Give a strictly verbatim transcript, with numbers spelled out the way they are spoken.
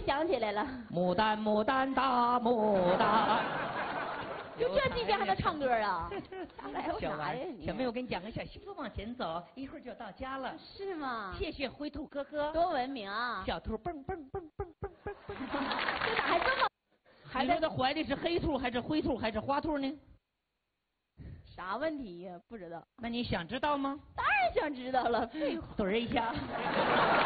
想起来了。 牡丹牡丹大牡丹。 就这季节还能唱歌啊？来有小啥呀你？ 小妹，我跟你讲个小媳妇往前走，一会儿就到家了。 是吗？ 谢谢灰兔哥哥。 多文明啊！ 小兔蹦蹦蹦蹦蹦蹦蹦。 这咋还这么？还你说他怀里是黑兔还是灰兔还是花兔呢？ 啥问题呀？不知道。 那你想知道吗？ 当然想知道了，废话。 怼一下。